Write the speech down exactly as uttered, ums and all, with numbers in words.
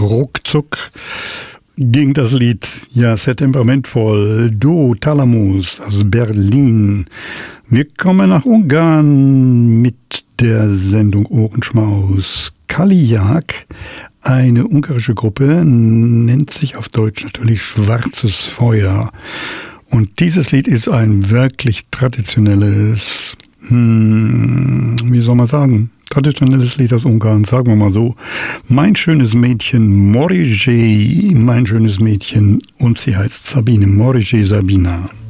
ruckzuck ging das Lied ja sehr temperamentvoll. Do Thalamus aus Berlin. Wir kommen nach Ungarn mit der Sendung Ohrenschmaus. Kaliak, eine ungarische Gruppe, nennt sich auf Deutsch natürlich Schwarzes Feuer. Und dieses Lied ist ein wirklich traditionelles, hm, wie soll man sagen, traditionelles Lied aus Ungarn, sagen wir mal so. Mein schönes Mädchen Morizsé, mein schönes Mädchen, und sie heißt Sabine, Morizsé Sabina.